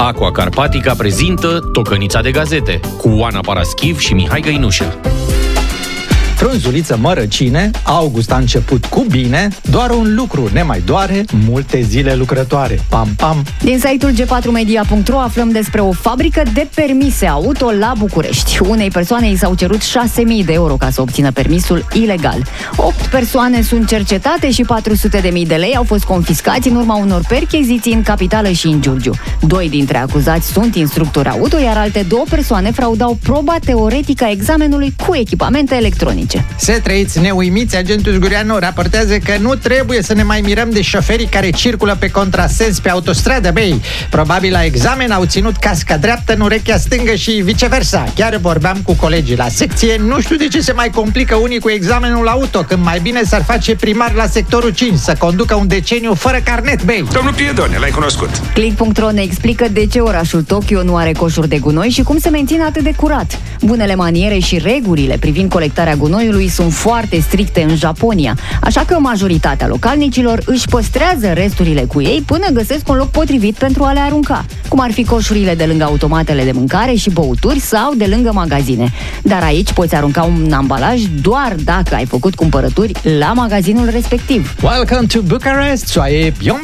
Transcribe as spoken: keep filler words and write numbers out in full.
Aqua Carpatica prezintă Tocănița de gazete cu Oana Paraschiv și Mihai Găinușă. Frunzuliță mărăcine, august a început cu bine, doar un lucru ne mai doare, multe zile lucrătoare. Pam, pam! Din site-ul G patru media punct ro aflăm despre o fabrică de permise auto la București. Unei persoane i s-au cerut șase mii de euro ca să obțină permisul ilegal. opt persoane sunt cercetate și patru sute de mii de lei au fost confiscați în urma unor percheziții în Capitală și în Giurgiu. Doi dintre acuzați sunt instructori auto, iar alte două persoane fraudau proba teoretică a examenului cu echipamente electronice. Să trăiți neuimiți, agentul Zgureanu raportează că nu trebuie să ne mai mirăm de șoferii care circulă pe contrasens pe autostradă, băi. Probabil la examen au ținut casca dreaptă în urechea stângă și viceversa. Chiar vorbeam cu colegii la secție, nu știu de ce se mai complică unii cu examenul auto, când mai bine s-ar face primar la sectorul cinci, să conducă un deceniu fără carnet, băi. Domnul Piedone, l-ai cunoscut. Click punct ro ne explică de ce orașul Tokyo nu are coșuri de gunoi și cum se menține atât de curat. Bunele maniere și regulile privind colectarea gunoiului sunt foarte stricte în Japonia, așa că majoritatea localnicilor își păstrează resturile cu ei până găsesc un loc potrivit pentru a le arunca, cum ar fi coșurile de lângă automatele de mâncare și băuturi sau de lângă magazine. Dar aici poți arunca un ambalaj doar dacă ai făcut cumpărături la magazinul respectiv. Welcome to Bucharest, soyez